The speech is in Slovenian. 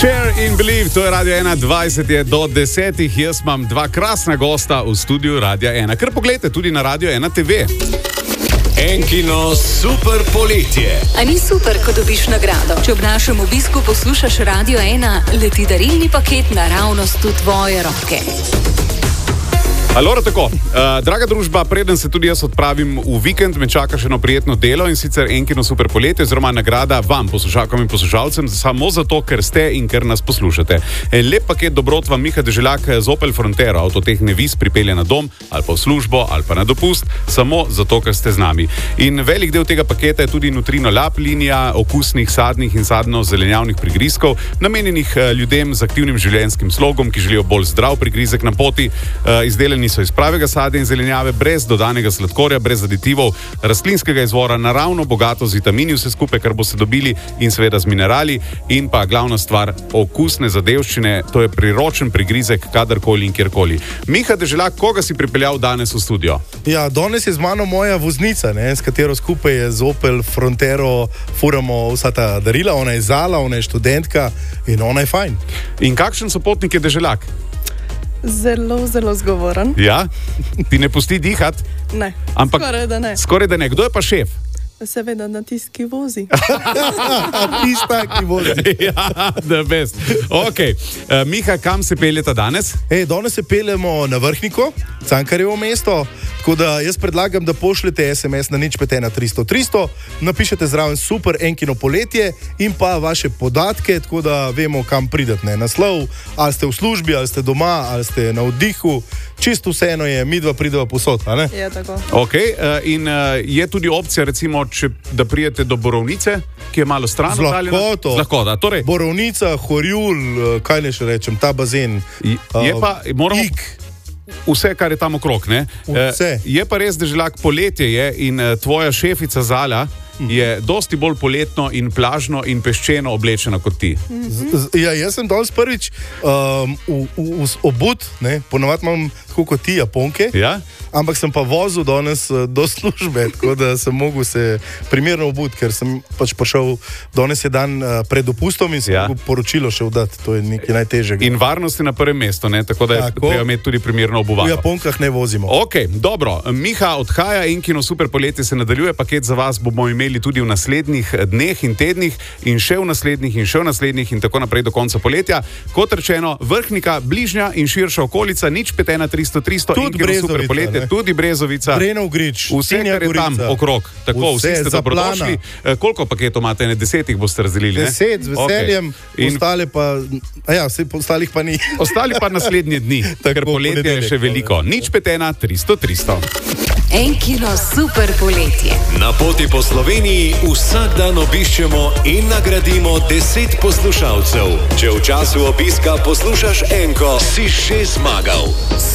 Share in Believe, to je Radio 1, 20 je do 10. Jaz imam dva krasna gosta v studiu Radio 1. Kar pogledajte tudi na Radio 1 TV. Enkino super poletje. A ni super, ko dobiš nagrado? Če ob našem obisku poslušaš Radio 1, leti darilni paket naravnost v tvoje roke. Alora, tako, draga družba, preden se tudi jaz odpravim v vikend, me čaka še eno prijetno delo in sicer Enkino super poletje, oziroma nagrada vam, poslušalkam in poslušalcem, samo zato, ker ste in ker nas poslušate. En lep paket dobrot vam Miha Deželjak z Opel Frontero, avtotehne Vis, pripelje na dom, ali pa v službo, ali pa na dopust, samo zato, ker ste z nami. In velik del tega paketa je tudi Nutrino Lab, linija okusnih, sadnih in sadno-zelenjavnih prigrizkov, namenjenih ljudem z aktivnim življenjskim slogom, ki želijo bolj zdrav prigrizek na poti, izdelani so iz pravega sadja in zelenjave, brez dodanega sladkorja, brez aditivov, rastlinskega izvora, naravno bogato z vitamini, vse skupaj, kar boste dobili, in seveda z minerali, in pa glavna stvar, okusne zadevščine, to je priročen prigrizek kadarkoli in kjerkoli. Miha Deželjak, koga si pripeljal danes v studio? Ja, danes je z mano moja voznica, s katero skupaj je z Opel Frontero furamo vsa ta darila, ona je zala, ona je študentka in ona je fajn. In kakšen so potnik je Deželjak? Zelo, zelo zgovoren. Ja? Ti ne pusti dihati? Ne, skoraj da ne. Skoraj da ne. Kdo je pa šef? Seveda na tisti, ki vozi. Tista, ki vozi. Ja, the best. Ok, Miha, kam se peljete danes? Danes se peljemo na Vrhniko, Cankarjevo mesto, tako da jaz predlagam, da pošljete SMS na 051 300 300, napišete zraven super Enkino poletje in pa vaše podatke, tako da vemo, kam pridete. Naslov, ali ste v službi, ali ste doma, ali ste na oddihu, čisto vseeno je, midva prideva posod, a ne? Ja, tako. Ok, in je tudi opcija, recimo, da prijete do Borovnice, ki je malo stran. Z lahkoto. Z lahkoto, torej. Borovnica, Horjul, kaj ne še rečem, ta bazen. Je pa, moramo... Vse, kar je tam okrog, ne? Vse. Je pa res, Deželjak, poletje je in tvoja šefica Zala je dosti bolj poletno in plažno in peščeno oblečena kot ti. Ja, jaz sem danes prvič obut, ponavadi imam tako kot ti Japonke, ja? Ampak sem pa vozil danes do službe, tako da sem mogel se primerno obut, ker sem pač prišel, danes je dan pred dopustom in sem mogel poročilo še vdati, to je nekaj najtežjega. In varnost je na prvem mestu, tako da je treba imeti tudi primerno obuvalo. V Japonkah ne vozimo. Ok, dobro, Miha odhaja, Enkino super poletje se nadaljuje, paket za vas bomo imeli tudi v naslednjih dneh in tednih in še v naslednjih in še v naslednjih in tako naprej do konca poletja. Kot rečeno, Vrhnika, bližnja in širša okolica, 051 300 300, Enkino super poletje, tudi Brezovica, Brenov Grič, vse, kar je tam okrog. Tako, vsi ste dobrodošli. Koliko paketov imate? 10 boste razdelili, ne? 10, z veseljem, ostale pa, ostalih pa ni. Ostali pa naslednje dni, ker poletje je še veliko. 051 300 300. Enkino super poletje. Na poti po Sloveniji vsak dan obiščemo in nagradimo 10 poslušalcev. Če v času obiska poslušaš Enko, si že zmagal.